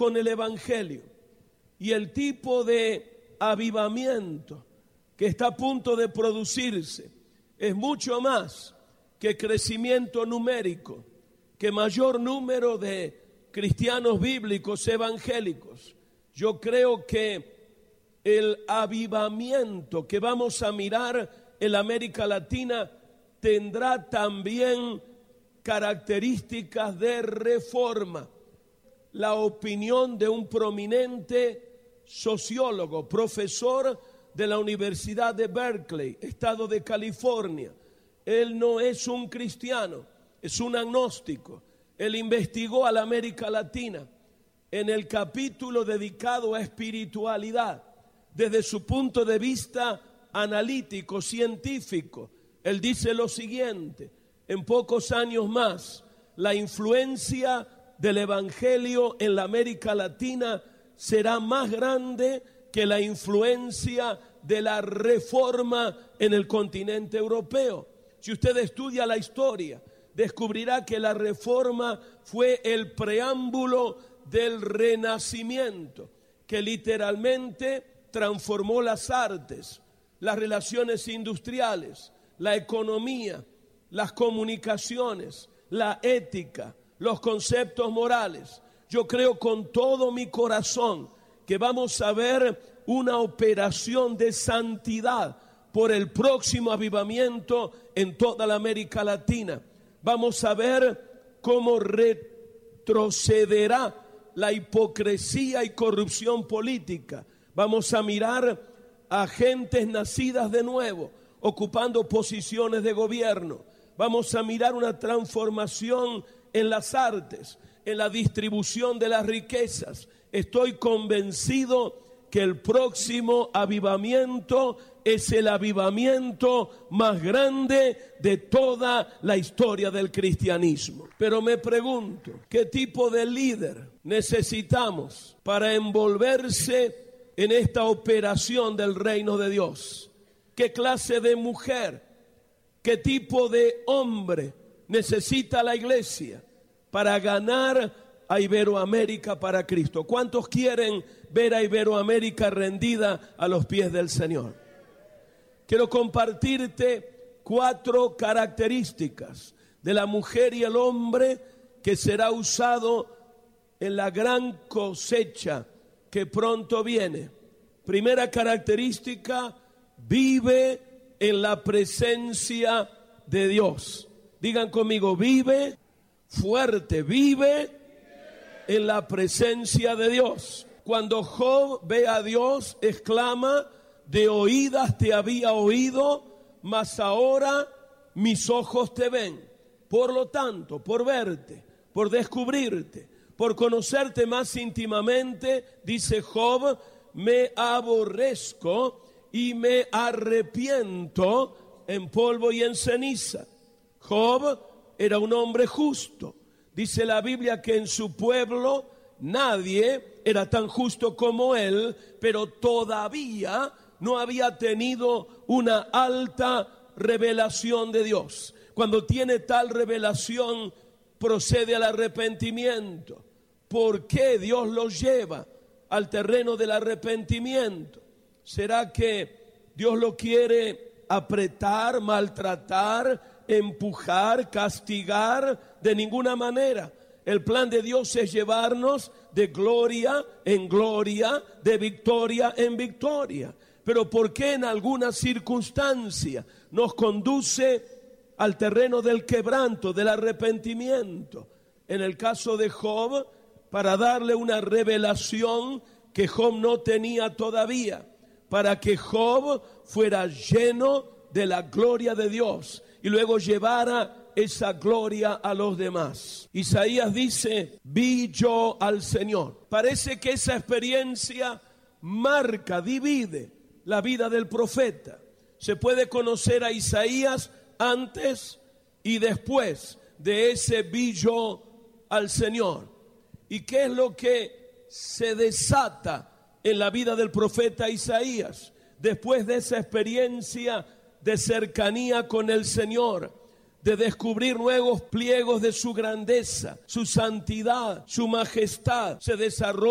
con el Evangelio y el tipo de avivamiento que está a punto de producirse es mucho más que crecimiento numérico, que mayor número de cristianos bíblicos evangélicos. Yo creo que el avivamiento que vamos a mirar en América Latina tendrá también características de reforma. La opinión de un prominente sociólogo, profesor de la Universidad de Berkeley, estado de California. Él no es un cristiano, es un agnóstico. Él investigó a la América Latina en el capítulo dedicado a espiritualidad, desde su punto de vista analítico, científico. Él dice lo siguiente: en pocos años más, la influencia del Evangelio en la América Latina será más grande que la influencia de la reforma en el continente europeo. Si usted estudia la historia, descubrirá que la reforma fue el preámbulo del renacimiento, que literalmente transformó las artes, las relaciones industriales, la economía, las comunicaciones, la ética, los conceptos morales. Yo creo con todo mi corazón que vamos a ver una operación de santidad por el próximo avivamiento en toda la América Latina. Vamos a ver cómo retrocederá la hipocresía y corrupción política. Vamos a mirar a gentes nacidas de nuevo, ocupando posiciones de gobierno. Vamos a mirar una transformación en las artes, en la distribución de las riquezas. Estoy convencido que el próximo avivamiento es el avivamiento más grande de toda la historia del cristianismo. Pero me pregunto, ¿qué tipo de líder necesitamos para envolverse en esta operación del reino de Dios? ¿Qué clase de mujer, qué tipo de hombre necesita la iglesia para ganar a Iberoamérica para Cristo? ¿Cuántos quieren ver a Iberoamérica rendida a los pies del Señor? Quiero compartirte 4 características de la mujer y el hombre que será usado en la gran cosecha que pronto viene. Primera característica: vive en la presencia de Dios. Digan conmigo: vive fuerte, vive en la presencia de Dios. Cuando Job ve a Dios, exclama: de oídas te había oído, mas ahora mis ojos te ven. Por lo tanto, por verte, por descubrirte, por conocerte más íntimamente, dice Job, me aborrezco y me arrepiento en polvo y en ceniza. Job era un hombre justo. Dice la Biblia que en su pueblo nadie era tan justo como él, pero todavía no había tenido una alta revelación de Dios. Cuando tiene tal revelación, procede al arrepentimiento. ¿Por qué Dios los lleva al terreno del arrepentimiento? ¿Será que Dios lo quiere apretar, maltratar, empujar, castigar? De ninguna manera. El plan de Dios es llevarnos de gloria en gloria, de victoria en victoria. Pero ¿por qué en alguna circunstancia nos conduce al terreno del quebranto, del arrepentimiento? En el caso de Job, para darle una revelación que Job no tenía todavía, para que Job fuera lleno de la gloria de Dios y luego llevara esa gloria a los demás. Isaías dice: vi yo al Señor. Parece que esa experiencia marca, divide la vida del profeta. Se puede conocer a Isaías antes y después de ese vi yo al Señor. ¿Y qué es lo que se desata en la vida del profeta Isaías después de esa experiencia de cercanía con el Señor, de descubrir nuevos pliegos de su grandeza, su santidad, su majestad? Se desarrolla